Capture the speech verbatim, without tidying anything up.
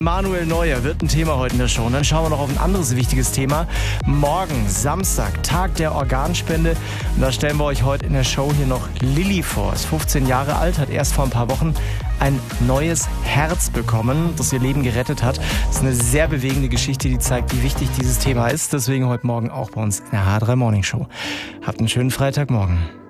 Manuel Neuer wird ein Thema heute in der Show. Und dann schauen wir noch auf ein anderes wichtiges Thema. Morgen, Samstag, Tag der Organspende. Und da stellen wir euch heute in der Show hier noch Lilly vor. Ist fünfzehn Jahre alt, hat erst vor ein paar Wochen ein neues Herz bekommen, das ihr Leben gerettet hat. Das ist eine sehr bewegende Geschichte, die zeigt, wie wichtig dieses Thema ist. Deswegen heute Morgen auch bei uns in der H drei Morning Show. Habt einen schönen Freitagmorgen.